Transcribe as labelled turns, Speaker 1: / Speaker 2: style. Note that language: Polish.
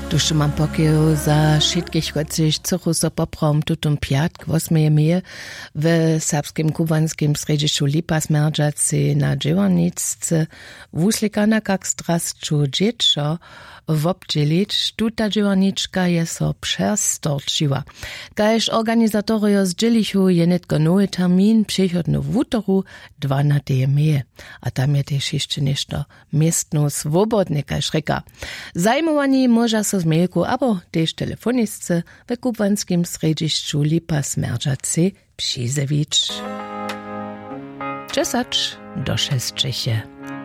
Speaker 1: Duszy mam pokieł za wszystkich, którzy chcą so poprom tutum piatk, 8 maja w serbskim kubanskim središću Lipa Smerdžaci na Dževanicce wuslikana kak strasču dziecko wobdzielić, tuta Dżewaniczka je so przestorczyła. Kaž organizatorio zdzielichu je netko nowy termin przychodnu w utoru 12 maja. A tam je też jeszcze nešto miestno swobodne, kaž reka. Zajmowani może so zmejku, abo też telefonistce w kubanskim središću Lipa Smerdžaci przyzewić. Czesacz do 6.